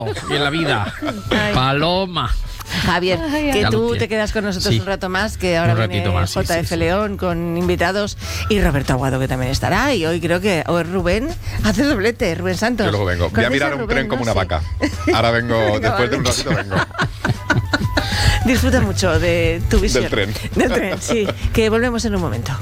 y en la vida. Paloma. Javier, que tú te quedas con nosotros un rato más, que ahora viene más, JF León con invitados y Roberto Aguado, que también estará. Y hoy creo que Rubén hace doblete, Rubén Santos. Yo luego vengo. Voy a mirar un tren como una vaca. Ahora vengo, después de un ratito vengo. Disfruta mucho de tu visión. Del tren. Del tren, sí. Que volvemos en un momento.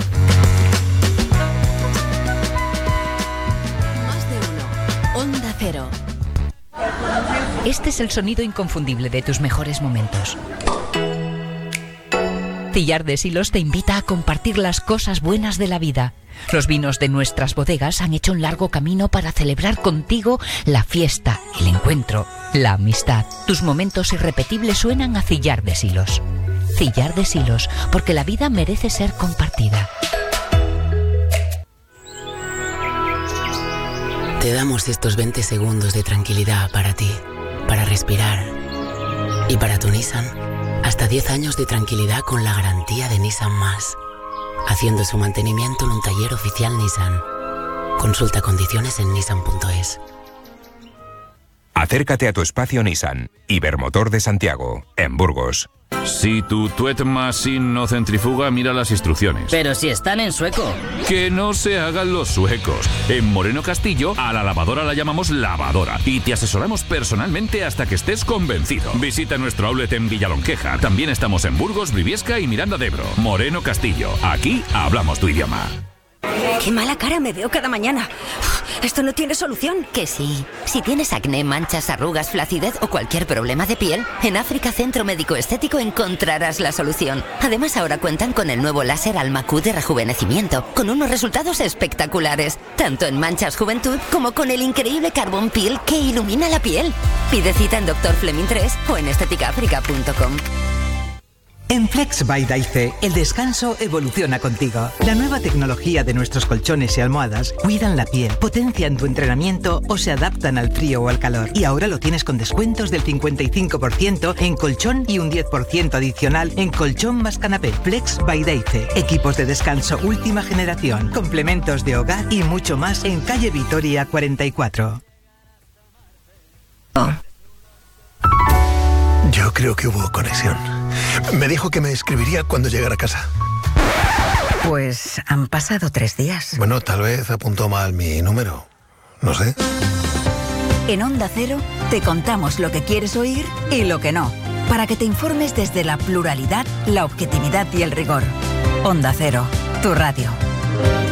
Más de uno. Onda Cero. Este es el sonido inconfundible de tus mejores momentos. Cillar de Silos te invita a compartir las cosas buenas de la vida. Los vinos de nuestras bodegas han hecho un largo camino para celebrar contigo la fiesta, el encuentro, la amistad. Tus momentos irrepetibles suenan a Cillar de Silos. Cillar de Silos, porque la vida merece ser compartida. Te damos estos 20 segundos de tranquilidad para ti, para respirar. Y para tu Nissan, hasta 10 años de tranquilidad con la garantía de Nissan Más. Haciendo su mantenimiento en un taller oficial Nissan. Consulta condiciones en nissan.es. Acércate a tu espacio Nissan, Ibermotor de Santiago, en Burgos. Si tu Tuet Machine no centrifuga, mira las instrucciones. Pero si están en sueco. Que no se hagan los suecos. En Moreno Castillo, a la lavadora la llamamos lavadora y te asesoramos personalmente hasta que estés convencido. Visita nuestro outlet en Villalonqueja. También estamos en Burgos, Briviesca y Miranda de Ebro. Moreno Castillo. Aquí hablamos tu idioma. ¡Qué mala cara me veo cada mañana! ¿Esto no tiene solución? Que sí. Si tienes acné, manchas, arrugas, flacidez o cualquier problema de piel, en África Centro Médico Estético encontrarás la solución. Además, ahora cuentan con el nuevo láser Alma Q de rejuvenecimiento, con unos resultados espectaculares, tanto en manchas juventud como con el increíble Carbon Peel que ilumina la piel. Pide cita en Dr. Fleming 3 o en estéticaafrica.com. En Flex by Daice, el descanso evoluciona contigo. La nueva tecnología de nuestros colchones y almohadas cuidan la piel, potencian tu entrenamiento o se adaptan al frío o al calor. Y ahora lo tienes con descuentos del 55% en colchón y un 10% adicional en colchón más canapé. Flex by Daice. Equipos de descanso última generación, complementos de hogar y mucho más en calle Vitoria 44. Yo creo que hubo conexión. Me dijo que me escribiría cuando llegara a casa. Pues han pasado 3 días. Bueno, tal vez apuntó mal mi número. No sé. En Onda Cero te contamos lo que quieres oír y lo que no, para que te informes desde la pluralidad, la objetividad y el rigor. Onda Cero, tu radio.